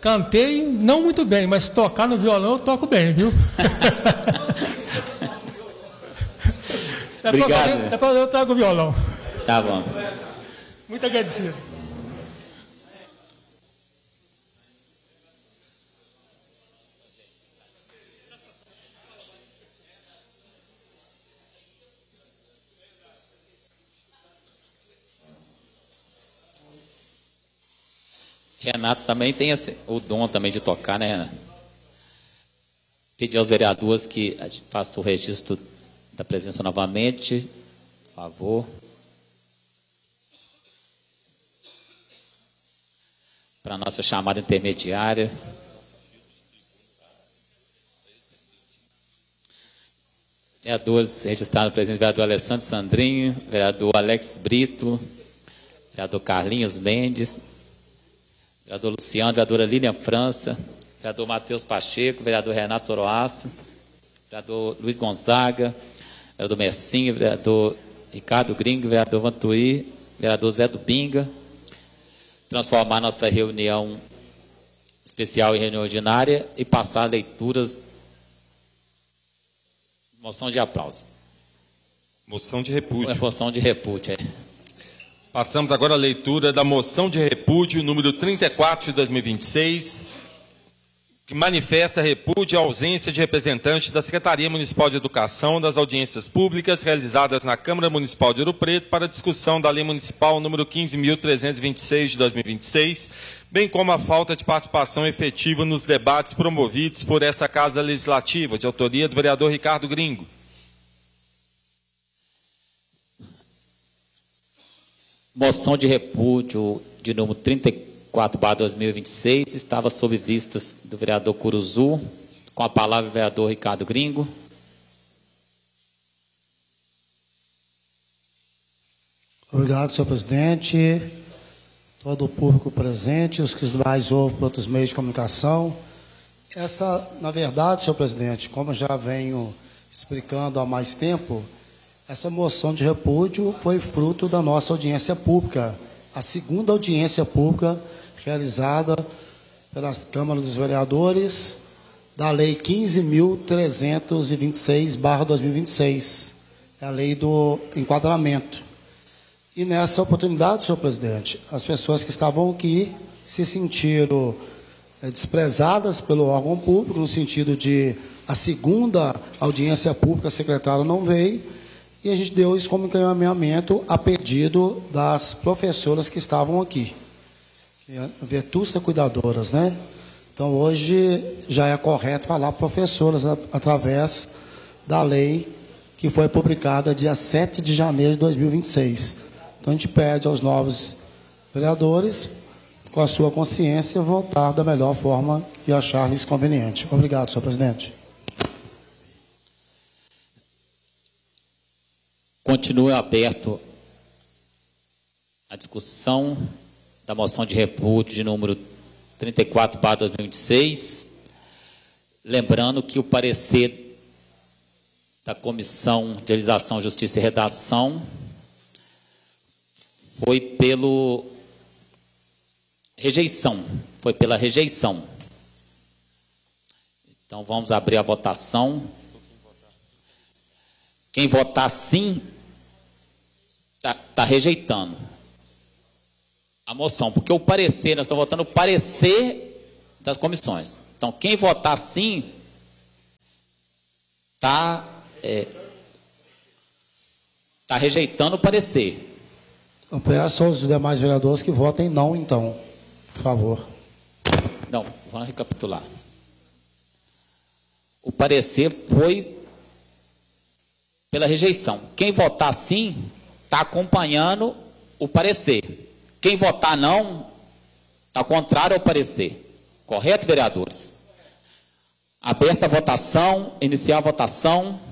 Cantei não muito bem, mas tocar no violão eu toco bem, viu? Obrigado. Depois eu trago o violão. Tá bom. Muito agradecido. Renato também tem o dom também de tocar, né, Renato? Pedir aos vereadores que façam o registro da presença novamente, por favor. Para a nossa chamada intermediária. Vereadores registrados presentes: vereador Alessandro Sandrinho, vereador Alex Brito, vereador Carlinhos Mendes, vereador Luciano, vereadora Lilian França, vereador Matheus Pacheco, vereador Renato Zoroastro, vereador Luiz Gonzaga, vereador Messinho, vereador Ricardo Gringo, vereador Vantuí, vereador Zé do Pinga. Transformar nossa reunião especial em reunião ordinária e passar leituras. Moção de aplauso. Moção de repúdio. Moção de repúdio, Passamos agora à leitura da moção de repúdio número 34 de 2026, que manifesta repúdio à ausência de representante da Secretaria Municipal de Educação das audiências públicas realizadas na Câmara Municipal de Ouro Preto para discussão da Lei Municipal número 15.326 de 2026, bem como a falta de participação efetiva nos debates promovidos por esta Casa Legislativa, de autoria do vereador Ricardo Gringo. Moção de repúdio de número 34/2026 estava sob vistas do vereador Curuzu. Com a palavra o vereador Ricardo Gringo. Obrigado, senhor presidente, todo o público presente, os que mais ouvem por outros meios de comunicação. Essa, na verdade, senhor presidente, como eu já venho explicando há mais tempo, essa moção de repúdio foi fruto da nossa audiência pública, a segunda audiência pública realizada pela Câmara dos Vereadores da Lei 15.326/2026, a lei do enquadramento. E nessa oportunidade, senhor presidente, as pessoas que estavam aqui se sentiram desprezadas pelo órgão público, no sentido de a segunda audiência pública, a secretária não veio, e a gente deu isso como encaminhamento a pedido das professoras que estavam aqui, vetustas cuidadoras, né? Então, hoje já é correto falar professoras através da lei que foi publicada dia 7 de janeiro de 2026. Então, a gente pede aos novos vereadores, com a sua consciência, votar da melhor forma que achar-lhes conveniente. Obrigado, senhor presidente. Continua aberto a discussão da moção de repúdio de número 34/2026. Lembrando que o parecer da Comissão de Legislação, Justiça e Redação foi pela rejeição. Então, vamos abrir a votação. Quem votar sim, está rejeitando a moção, porque o parecer, nós estamos votando o parecer das comissões. Então, quem votar sim, está rejeitando o parecer. Eu peço aos demais vereadores que votem não, então, por favor. Não, vamos recapitular. O parecer foi pela rejeição. Quem votar sim, está acompanhando o parecer. Quem votar não, está contrário ao parecer. Correto, vereadores? Aberta a votação, iniciar a votação.